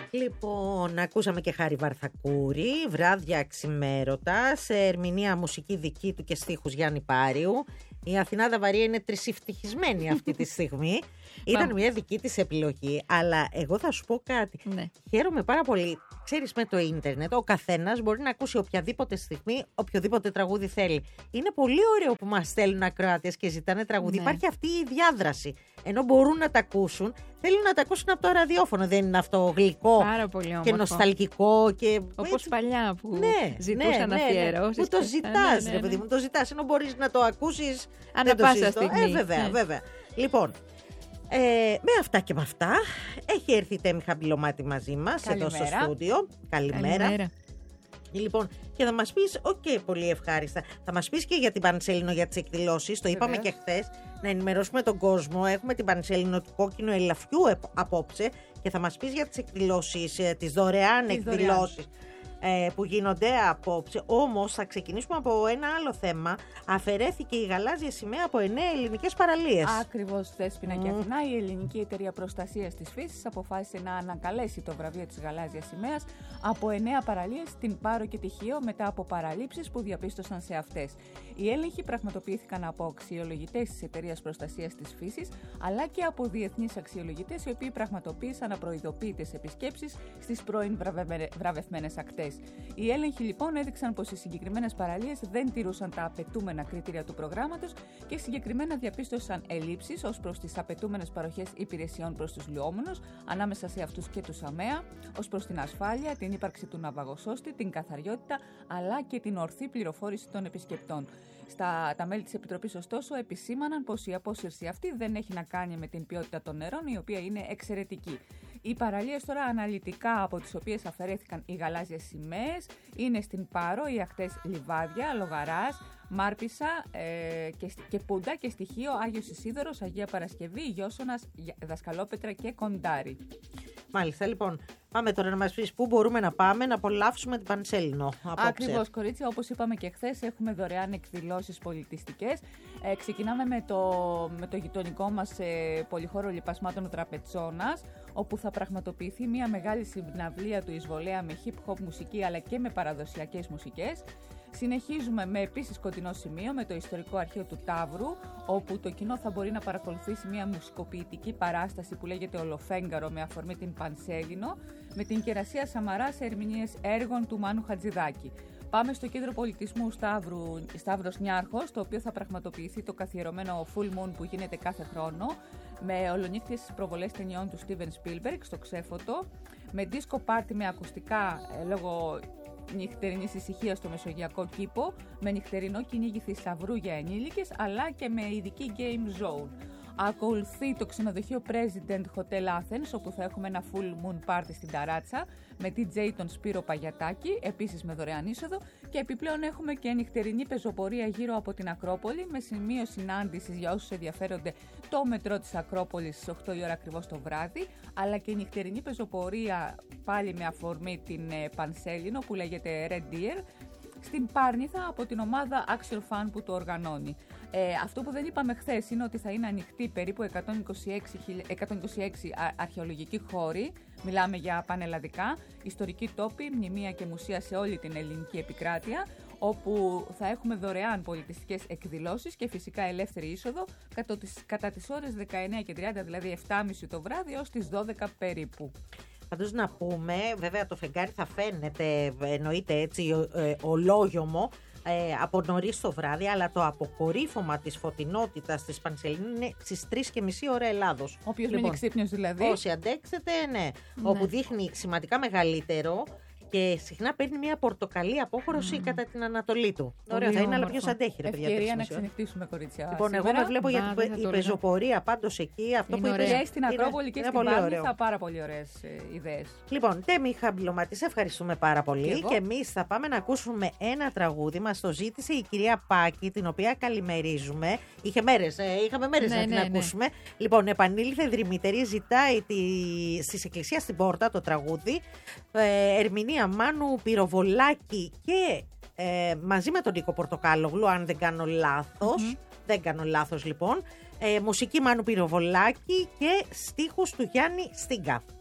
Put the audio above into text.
Λοιπόν, ακούσαμε και Χάρη Βαρθακούρη, βράδια ξημέρωτα, σε ερμηνεία μουσική δική του και στίχους Γιάννη Πάριου. Η Αθηνά Δαβαρία είναι τρισευτυχισμένη αυτή τη στιγμή. Ήταν μια δική της επιλογή, αλλά εγώ θα σου πω κάτι. Ναι. Χαίρομαι πάρα πολύ. Ξέρεις, με το ίντερνετ ο καθένας μπορεί να ακούσει οποιαδήποτε στιγμή, οποιοδήποτε τραγούδι θέλει. Είναι πολύ ωραίο που μας στέλνουν ακροάτες και ζητάνε τραγούδι. Ναι. Υπάρχει αυτή η διάδραση. Ενώ μπορούν να τα ακούσουν, θέλουν να τα ακούσουν από το ραδιόφωνο. Δεν είναι αυτό γλυκό Πάρα πολύ και όμορφο. νοσταλγικό. Όπως παλιά που ναι, ζητούσαν αφιερώσεις. Που το ζητάς, ρε παιδί μου, το ζητάς. Ενώ μπορείς να το ακούσεις ανά πάσα στιγμή. Βέβαια, βέβαια. Λοιπόν, με αυτά και με αυτά έχει έρθει η Τέμη Χαμπυλωμάτη μαζί μας εδώ στο στούντιο. Καλημέρα. Λοιπόν, και θα μας πεις, πολύ ευχάριστα, θα μας πεις και για την Πανσέλινο για τις εκδηλώσεις. Το είπαμε και χθες, να ενημερώσουμε τον κόσμο. Έχουμε την Πανσέλινο του Κόκκινου Ελαφιού απόψε και θα μας πεις για τις εκδηλώσεις, τις δωρεάν εκδηλώσεις που γίνονται απόψε. Όμως θα ξεκινήσουμε από ένα άλλο θέμα. Αφαιρέθηκε η γαλάζια σημαία από 9 ελληνικές παραλίες. Ακριβώς, Θέσποινα και Αθηνά. Η Ελληνική Εταιρεία Προστασίας της Φύσης αποφάσισε να ανακαλέσει το βραβείο της γαλάζιας σημαίας από 9 παραλίες στην Πάρο και τη Χίο μετά από παραλήψεις που διαπίστωσαν σε αυτές. Οι έλεγχοι πραγματοποιήθηκαν από αξιολογητές της Εταιρείας Προστασίας της Φύσης αλλά και από διεθνείς αξιολογητές οι οποίοι πραγματοποίησαν απροειδοποίητες επισκέψεις στις πρώην βραβευμένες ακτές. Οι έλεγχοι λοιπόν έδειξαν πως οι συγκεκριμένες παραλίες δεν τηρούσαν τα απαιτούμενα κριτήρια του προγράμματος και συγκεκριμένα διαπίστωσαν ελλείψεις ως προς τις απαιτούμενες παροχές υπηρεσιών προς τους λιώμονους, ανάμεσα σε αυτούς και τους ΑΜΕΑ, ως προς την ασφάλεια, την ύπαρξη του ναυαγοσώστη, την καθαριότητα αλλά και την ορθή πληροφόρηση των επισκεπτών. Τα μέλη της Επιτροπής, ωστόσο, επισήμαναν πως η απόσυρση αυτή δεν έχει να κάνει με την ποιότητα των νερών, η οποία είναι εξαιρετική. Οι παραλίες τώρα αναλυτικά από τις οποίες αφαιρέθηκαν οι γαλάζιες σημαίες είναι στην Πάρο, οι ακτές Λιβάδια, Λογαράς, Μάρπισσα και Πούντα και στοιχείο Άγιος Ισίδωρος, Αγία Παρασκευή, Γιώσονας, Δασκαλόπετρα και Κοντάρι. Μάλιστα, λοιπόν. Πάμε τώρα να μας πεις πού μπορούμε να πάμε να απολαύσουμε την Πανσέλινο απόψε. Ακριβώς, κορίτσια, όπως είπαμε και χθες, έχουμε δωρεάν εκδηλώσεις πολιτιστικές. Ξεκινάμε με το γειτονικό μας πολυχώρο λιπασμάτων Τραπετσόνας, όπου θα πραγματοποιηθεί μια μεγάλη συναυλία του εισβολέα με hip-hop μουσική αλλά και με παραδοσιακές μουσικές. Συνεχίζουμε με επίσης κοντινό σημείο με το ιστορικό αρχείο του Ταύρου, όπου το κοινό θα μπορεί να παρακολουθήσει μια μουσικοποιητική παράσταση που λέγεται Ολοφέγγαρο με αφορμή την Πανσέλινο, με την Κερασία Σαμαρά σε ερμηνείες έργων του Μάνου Χατζηδάκη. Πάμε στο Κέντρο Πολιτισμού Σταύρος Νιάρχος, το οποίο θα πραγματοποιηθεί το καθιερωμένο Full Moon που γίνεται κάθε χρόνο, με ολονύχτιες προβολές ταινιών του Steven Spielberg στο Ξέφωτο, με disco party με ακουστικά λόγω νυχτερινής ησυχίας στο Μεσογειακό Κήπο, με νυχτερινό κυνήγι θησαυρού για ενήλικες, αλλά και με ειδική game zone. Ακολουθεί το ξενοδοχείο President Hotel Athens, όπου θα έχουμε ένα full moon party στην ταράτσα, με DJ τον Σπύρο Παγιατάκη, επίσης με δωρεάν είσοδο, και επιπλέον έχουμε και νυχτερινή πεζοπορία γύρω από την Ακρόπολη, με σημείο συνάντησης για όσους ενδιαφέρονται το μετρό της Ακρόπολης στις 8 η ώρα ακριβώς το βράδυ, αλλά και νυχτερινή πεζοπορία πάλι με αφορμή την Πανσέλινο που λέγεται Red Deer, στην Πάρνηθα από την ομάδα Action Fan που το οργανώνει. Αυτό που δεν είπαμε χθες είναι ότι θα είναι ανοιχτή περίπου 126 αρχαιολογικοί χώροι, μιλάμε για πανελλαδικά, ιστορικοί τόποι, μνημεία και μουσεία σε όλη την ελληνική επικράτεια, όπου θα έχουμε δωρεάν πολιτιστικές εκδηλώσεις και φυσικά ελεύθερη είσοδο κατά τις ώρες 19 και 30, δηλαδή 7.30 το βράδυ έως τις 12 περίπου. Πάντως να πούμε, βέβαια το φεγγάρι θα φαίνεται, εννοείται έτσι, ολόγιομο από νωρίς το βράδυ, αλλά το αποκορύφωμα της φωτεινότητας της Πανσελίνου είναι στις 3:30 ώρα Ελλάδος. Όποιος μείνει ξύπνιος δηλαδή. Όσοι αντέξετε, ναι. Όπου δείχνει σημαντικά μεγαλύτερο και συχνά παίρνει μια πορτοκαλί απόχρωση κατά την ανατολή του. Ωραία, θα είναι, αλλά ποιος αντέχει, ρε παιδιά. Ευκαιρία να ξενυχτήσουμε, κορίτσια. Λοιπόν, εγώ με βλέπω για την πεζοπορία πάντως εκεί. Αυτό που είπες, και στην Ακρόπολη και στην Πάρνηθα, πάρα πολύ ωραίες ιδέες. Λοιπόν, Τέμη Χαμπυλωμάτη, σε ευχαριστούμε πάρα πολύ. Και εμείς θα πάμε να ακούσουμε ένα τραγούδι. Μας το ζήτησε η κυρία Πάκη, την οποία καλημερίζουμε. Είχαμε μέρες να την ακούσουμε. Λοιπόν, επανήλθε δρυμύτερη, ζητάει στις εκκλησία στην Πόρτα το τραγούδι. Ερμηνεία Μάνου Πυροβολάκη και μαζί με τον Νίκο Πορτοκάλογλου, αν δεν κάνω λάθος. Δεν κάνω λάθος λοιπόν. Μουσική Μάνου Πυροβολάκη και στίχους του Γιάννη Στίγκα.